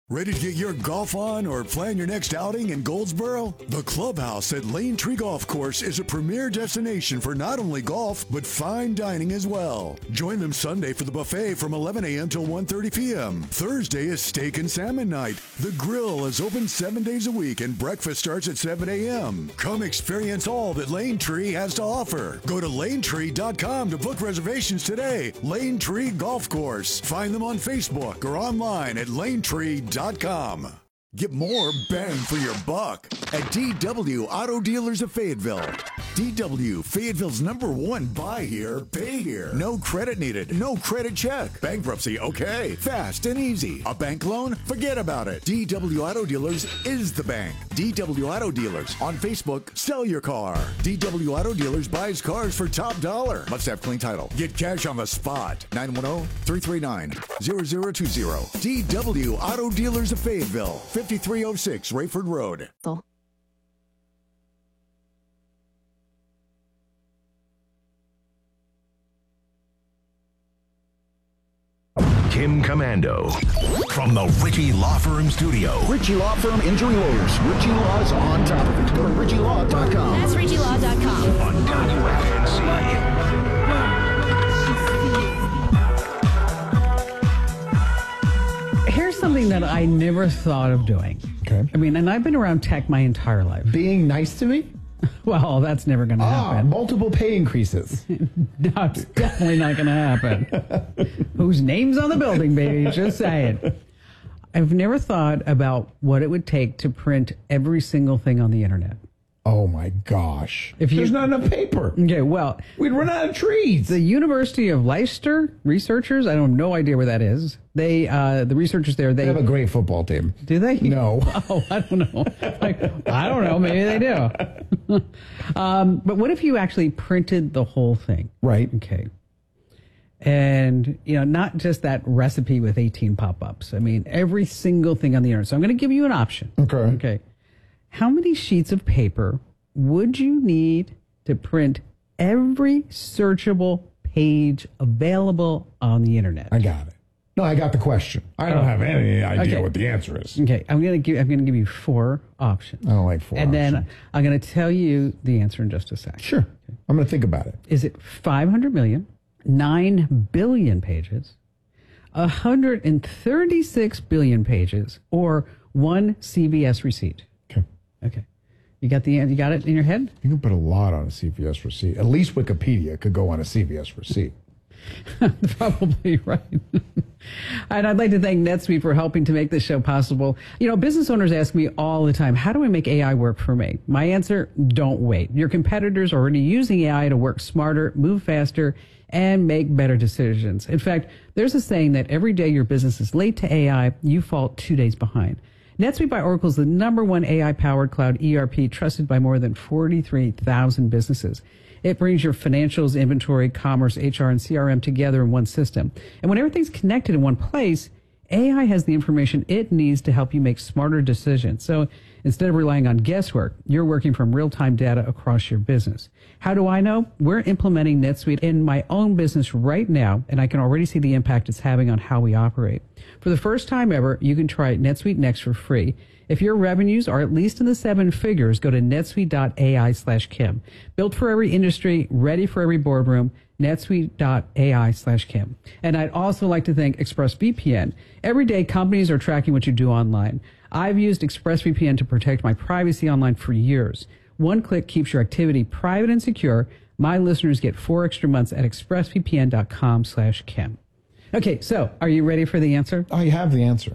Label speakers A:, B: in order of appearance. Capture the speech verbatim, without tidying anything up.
A: Ready to get your golf on or plan your next outing in Goldsboro? The Clubhouse at Lane Tree Golf Course is a premier destination for not only golf, but fine dining as well. Join them Sunday for the buffet from eleven a.m. till one thirty p.m. Thursday is steak and salmon night. The grill is open seven days a week and breakfast starts at seven a.m. Come experience all that Lane Tree has to offer. Go to lane tree dot com to book reservations today. Lane Tree Golf Course. Find them on Facebook or online at lane tree dot com. Get more bang for your buck at D W Auto Dealers of Fayetteville. D W, Fayetteville's number one buy here, pay here. No credit needed, no credit check. Bankruptcy, okay. Fast and easy. A bank loan? Forget about it. D W Auto Dealers is the bank. D W Auto Dealers. On Facebook, sell your car. D W Auto Dealers buys cars for top dollar. Must have clean title. Get cash on the spot. nine one zero, three three nine, zero zero two zero. D W Auto Dealers of Fayetteville. fifty-three oh six Rayford Road.
B: Kim Commando from the Ritchie Law Firm Studio.
C: Ritchie Law Firm Injury Lawyers. Ritchie Law's on top of it. Go to ritchie law dot com.
D: That's ritchie law dot com.
B: On W F N C.
E: Here's something that I never thought of doing.
F: Okay.
E: I mean, and I've been around tech my entire life.
F: Being nice to me?
E: Well, that's never going to
F: Ah,
E: happen.
F: multiple pay increases.
E: No, it's definitely not going to happen. Whose name's on the building, baby? Just saying. I've never thought about what it would take to print every single thing on the internet.
F: Oh my gosh.
E: If you-
F: There's not enough paper.
E: Okay, well,
F: We'd run out of trees.
E: the University of Leicester researchers, I have no idea where that is. They, uh, the researchers there, they
F: They have a great football team.
E: do they?
F: No.
E: Oh, I don't know. Like, I don't know. Maybe they do. um, but what if you actually printed the whole thing?
F: Right.
E: Okay. And, you know, not just that recipe with eighteen pop-ups. I mean, every single thing on the internet. So I'm going to give you an option.
F: Okay.
E: Okay. How many sheets of paper would you need to print every searchable page available on the internet?
F: I got it. No, I got the question. I don't
E: Oh.
F: have any idea
E: Okay.
F: what the answer is.
E: Okay, I'm gonna give I'm gonna give you four options.
F: I don't like four
E: And then
F: options.
E: I'm gonna tell you the answer in just a sec.
F: Sure. I'm going to think about it.
E: Is it five hundred million, nine billion pages, one hundred thirty-six billion pages, or one C V S receipt?
F: Okay.
E: Okay, you got the you got it in your head?
F: You can put a lot on a C V S receipt. At least Wikipedia could go on a C V S receipt.
E: Probably right. And I'd like to thank NetSuite for helping to make this show possible. You know, business owners ask me all the time, how do I make A I work for me? My answer, don't wait. Your competitors are already using A I to work smarter, move faster, and make better decisions. In fact, there's a saying that every day your business is late to A I, you fall two days behind. NetSuite by Oracle is the number one A I-powered cloud E R P trusted by more than forty-three thousand businesses. It brings your financials, inventory, commerce, H R, and C R M together in one system. And when everything's connected in one place, A I has the information it needs to help you make smarter decisions. So instead of relying on guesswork, you're working from real-time data across your business. How do I know? We're implementing NetSuite in my own business right now, and I can already see the impact it's having on how we operate. For the first time ever, you can try NetSuite Next for free. If your revenues are at least in the seven figures, go to netsuite.ai slash Kim. Built for every industry, ready for every boardroom, netsuite.ai slash Kim. And I'd also like to thank ExpressVPN. Every day, companies are tracking what you do online. I've used ExpressVPN to protect my privacy online for years. One click keeps your activity private and secure. My listeners get four extra months at expressvpn.com slash Kim. Okay, so are you ready for the answer?
F: I have the answer.